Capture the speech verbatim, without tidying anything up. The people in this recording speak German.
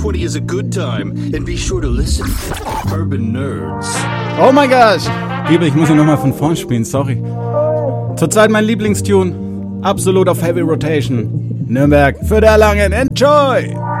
twenty is a good time. And be sure to listen. Urban Nerds. Oh mein Gott! Liebe, ich muss ihn nochmal von vorn spielen, sorry. Zurzeit mein Lieblingstune. Absolut auf Heavy Rotation. Nürnberg für der Langen. Enjoy!